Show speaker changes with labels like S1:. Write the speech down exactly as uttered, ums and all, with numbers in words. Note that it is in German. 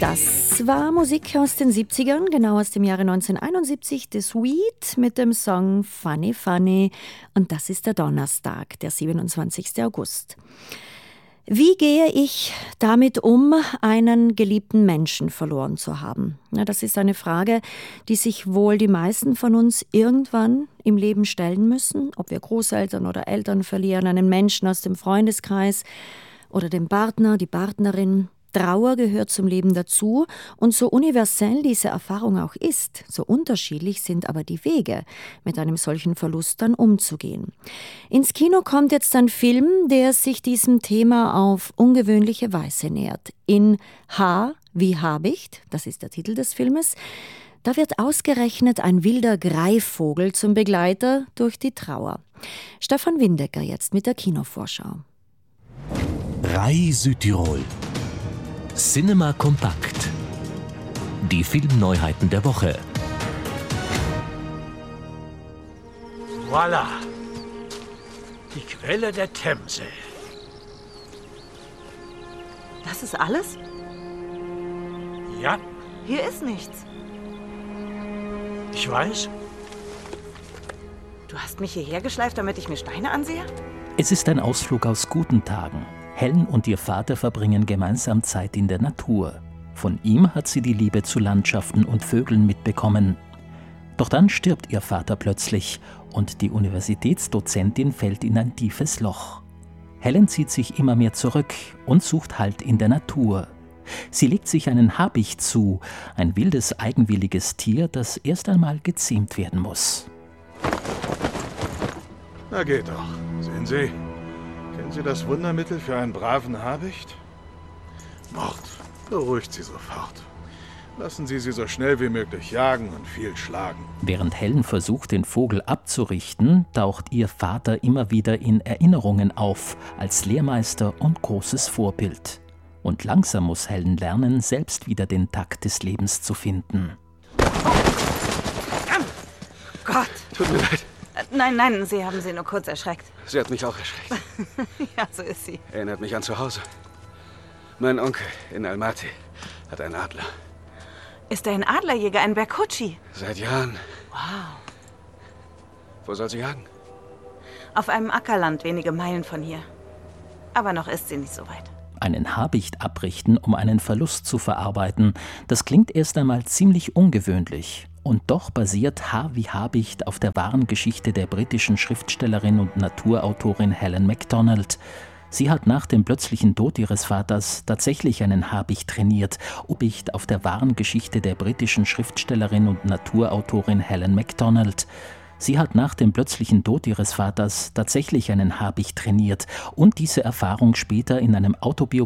S1: Das war Musik aus den siebzigern, genau aus dem Jahre neunzehnhunderteinundsiebzig, The Sweet mit dem Song Funny Funny. Und das ist der Donnerstag, der siebenundzwanzigster August. Wie gehe ich damit um, einen geliebten Menschen verloren zu haben? Ja, das ist eine Frage, die sich wohl die meisten von uns irgendwann im Leben stellen müssen. Ob wir Großeltern oder Eltern verlieren, einen Menschen aus dem Freundeskreis oder den Partner, die Partnerin. Trauer gehört zum Leben dazu und so universell diese Erfahrung auch ist, so unterschiedlich sind aber die Wege, mit einem solchen Verlust dann umzugehen. Ins Kino kommt jetzt ein Film, der sich diesem Thema auf ungewöhnliche Weise nähert. In H wie Habicht, das ist der Titel des Filmes, da wird ausgerechnet ein wilder Greifvogel zum Begleiter durch die Trauer. Stefan Windecker jetzt mit der Kinovorschau.
S2: Rai Südtirol. Cinema Kompakt. Die Filmneuheiten der Woche.
S3: Voilà. Die Quelle der Themse.
S4: Das ist alles?
S3: Ja,
S4: Hier ist nichts.
S3: ich weiß.
S4: Du hast mich hierher geschleift, damit ich mir Steine ansehe?
S5: Es ist ein Ausflug aus guten Tagen. Helen und ihr Vater verbringen gemeinsam Zeit in der Natur. Von ihm hat sie die Liebe zu Landschaften und Vögeln mitbekommen. Doch dann stirbt ihr Vater plötzlich und die Universitätsdozentin fällt in ein tiefes Loch. Helen zieht sich immer mehr zurück und sucht Halt in der Natur. Sie legt sich einen Habicht zu, ein wildes, eigenwilliges Tier, das erst einmal gezähmt werden muss.
S6: Na geht doch. Sehen Sie, kennen Sie das Wundermittel für einen braven Habicht? Mord. Beruhigt Sie sofort. Lassen Sie sie so schnell wie möglich jagen und viel schlagen.
S5: Während Helen versucht, den Vogel abzurichten, taucht ihr Vater immer wieder in Erinnerungen auf, als Lehrmeister und großes Vorbild. Und langsam muss Helen lernen, selbst wieder den Takt des Lebens zu finden.
S4: Gott!
S7: Tut mir leid.
S4: Äh, Nein, nein, Sie haben sie nur kurz erschreckt.
S7: Sie hat mich auch erschreckt.
S4: Ja, so ist sie.
S7: Erinnert mich an zu Hause. Mein Onkel in Almaty hat einen Adler.
S4: Ist er ein Adlerjäger, ein Berkutschi?
S7: Seit Jahren.
S4: Wow.
S7: Wo soll sie jagen?
S4: Auf einem Ackerland wenige Meilen von hier. Aber noch ist sie nicht so weit.
S5: Einen Habicht abrichten, um einen Verlust zu verarbeiten, das klingt erst einmal ziemlich ungewöhnlich. Und doch basiert H wie Habicht auf der wahren Geschichte der britischen Schriftstellerin und Naturautorin Helen Macdonald. Sie hat nach dem plötzlichen Tod ihres Vaters tatsächlich einen Habicht trainiert, Habicht auf der wahren Geschichte der britischen Schriftstellerin und Naturautorin Helen Macdonald. Sie hat nach dem plötzlichen Tod ihres Vaters tatsächlich einen Habicht trainiert und diese Erfahrung später in einem Autobiografie